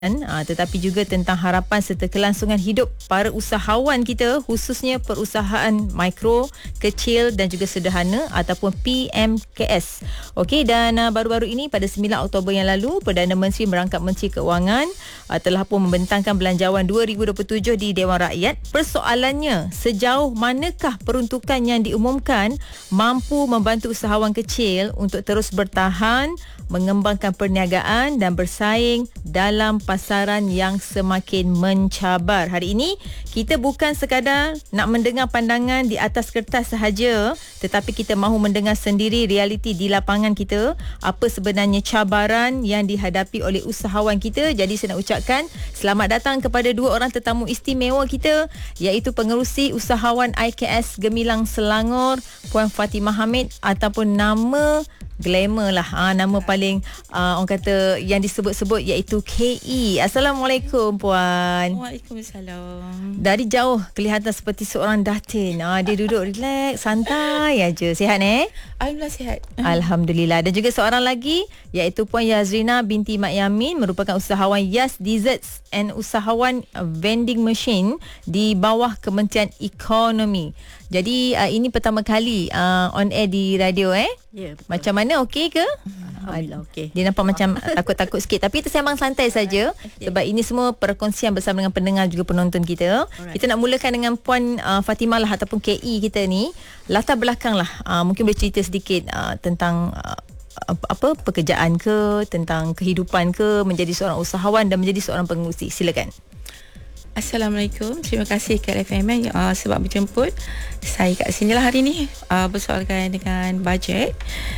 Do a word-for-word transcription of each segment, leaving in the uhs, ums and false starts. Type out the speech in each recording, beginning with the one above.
Uh, tetapi juga tentang harapan serta kelangsungan hidup para usahawan kita, khususnya perusahaan mikro, kecil dan juga sederhana ataupun P M K S. Okey, dan uh, baru-baru ini pada sembilan Oktober yang lalu, Perdana Menteri merangkap Menteri Keuangan uh, telah pun membentangkan belanjawan dua ribu dua puluh tujuh di Dewan Rakyat. Persoalannya, sejauh manakah peruntukan yang diumumkan mampu membantu usahawan kecil untuk terus bertahan, mengembangkan perniagaan dan bersaing dalam pasaran yang semakin mencabar. Hari ini kita bukan sekadar nak mendengar pandangan di atas kertas sahaja, tetapi kita mahu mendengar sendiri realiti di lapangan kita, apa sebenarnya cabaran yang dihadapi oleh usahawan kita. Jadi saya nak ucapkan selamat datang kepada dua orang tetamu istimewa kita, iaitu pengerusi usahawan I K S Gemilang Selangor, Puan Fatimah Hamid, ataupun nama glamour lah, ha, nama paling uh, orang kata yang disebut-sebut iaitu K E. Assalamualaikum Puan. Waalaikumsalam. Dari jauh kelihatan seperti seorang datin. Ha, dia duduk relax, santai aja. Sihat eh? Alhamdulillah sihat. Alhamdulillah. Dan juga seorang lagi iaitu Puan Yazrina binti Mak Yamin, merupakan usahawan Yas Desserts and usahawan vending machine di bawah Kementerian Ekonomi. Jadi uh, ini pertama kali uh, on air di radio eh? Ya, betul. Macam mana, okey ke? Alhamdulillah okey. Dia nampak macam takut-takut sikit, tapi tersembang santai saja. Okay. Sebab ini semua perkongsian bersama dengan pendengar juga penonton kita. Alright. Kita nak mulakan dengan Puan uh, Fatimah lah ataupun K E kita ni. Latar belakang lah, uh, mungkin boleh cerita sedikit uh, tentang uh, apa pekerjaan ke, tentang kehidupan ke, menjadi seorang usahawan dan menjadi seorang pengurusi. Silakan. Assalamualaikum. Terima kasih K L F M uh, sebab berjemput. Saya kat sini lah hari ni uh, bersoalkan dengan bajet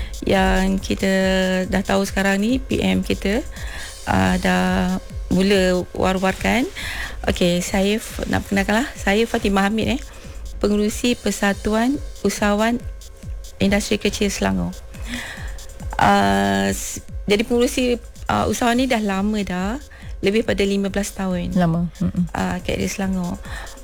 yang kita dah tahu sekarang ni P M kita uh, dah mula war-warkan. Okey, saya f- nak perkenalkan lah. Saya Fatimah Hamid eh, pengerusi Persatuan Usahawan Industri Kecil Selangor. Uh, jadi pengerusi uh, usahawan ni dah lama dah. Lebih pada lima belas tahun. Lama. Uh, K L Selangor.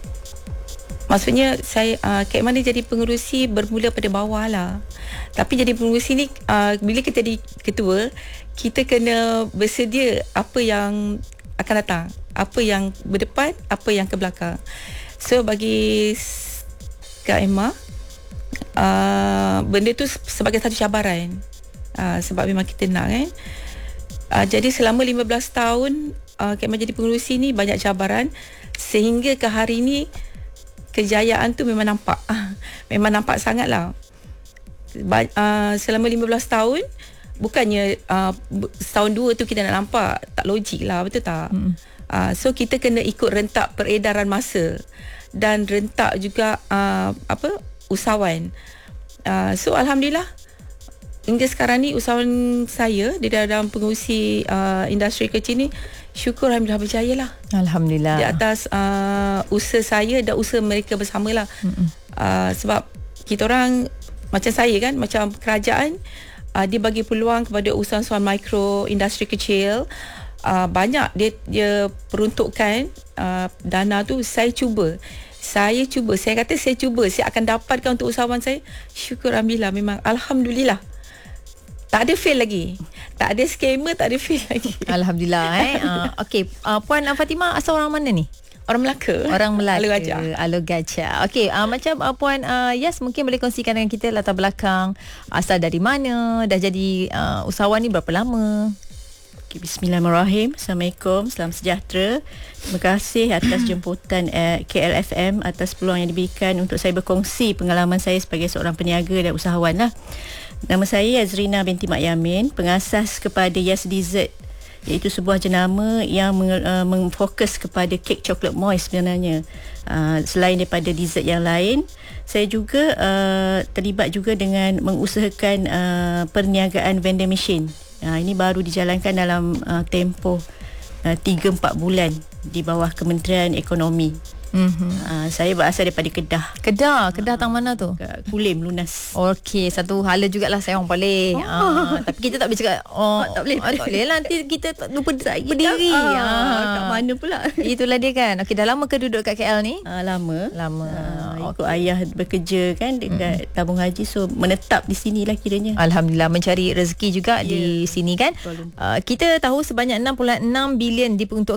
Maksudnya saya uh, Kak Mana jadi pengerusi bermula pada bawah lah. Tapi jadi pengerusi ni uh, bila kita jadi ketua, kita kena bersedia apa yang akan datang, apa yang berdepan, apa yang ke belakang. So bagi Kak Emma, uh, benda tu sebagai satu cabaran. Uh, sebab memang kita nak kan. Uh, jadi selama lima belas tahun uh, Kak Emma jadi pengerusi ni banyak cabaran, sehingga ke hari ni kejayaan tu memang nampak. Uh, memang nampak sangat lah. Ba- uh, selama lima belas tahun, bukannya uh, setahun dua tu kita nak nampak, tak logik lah, betul tak? Mm. Uh, so kita kena ikut rentak peredaran masa dan rentak juga uh, apa usahawan. Uh, so Alhamdulillah hingga sekarang ni usahawan saya di dalam pengurusi uh, industri kecil ni, syukur Alhamdulillah berjaya lah. Alhamdulillah. Di atas uh, usaha saya dan usaha mereka bersama lah. Uh, sebab kita orang macam saya kan, macam kerajaan uh, dia bagi peluang kepada usahawan mikro, industri kecil. Uh, banyak dia, dia peruntukkan uh, dana tu. Saya cuba. Saya cuba. Saya kata saya cuba. Saya akan dapatkan untuk usahawan saya. Syukur Alhamdulillah. Memang Alhamdulillah. Tak ada fail lagi. Tak ada scammer, tak ada fail lagi. Alhamdulillah eh. Uh, Okey, uh, Puan Fatimah asal orang mana ni? Orang Melaka. Orang Melaka. Alor Gajah. Alor Gajah. Okey, uh, macam uh, Puan uh, Yas mungkin boleh kongsikan dengan kita latar belakang, asal dari mana, dah jadi uh, usahawan ni berapa lama? Okay, Bismillahirrahmanirrahim. Assalamualaikum, salam sejahtera. Terima kasih atas jemputan uh, K L F M, atas peluang yang diberikan untuk saya berkongsi pengalaman saya sebagai seorang peniaga dan usahawan lah. Nama saya Yazrina binti Mak Yamin, pengasas kepada Yas Dessert, iaitu sebuah jenama yang meng, uh, memfokus kepada kek coklat moist sebenarnya. Uh, selain daripada dessert yang lain, saya juga uh, terlibat juga dengan mengusahakan uh, perniagaan vending machine. Uh, ini baru dijalankan dalam uh, tempoh uh, tiga empat bulan di bawah Kementerian Ekonomi. Mhm. Uh, saya berasal daripada Kedah. Kedah, Kedah tang mana tu? Kat Kulim, Lunas. Okey, satu hala jugalah saya orang Paleh. Oh. Ah, tapi kita tak boleh cakap oh, tak boleh. Ah, tak boleh lah, nanti kita tak lupa Saya berdiri. Ah, Ah. kat mana pula? Itulah dia kan. Okey, dah lama ke duduk kat K L ni? Uh, lama. Lama. Uh, ikut ayah bekerja kan dekat mm. tabung haji, so menetap di sinilah kiranya. Alhamdulillah, mencari rezeki juga Ya. di sini kan. Betul. Uh, kita tahu sebanyak enam puluh enam bilion diperuntukkan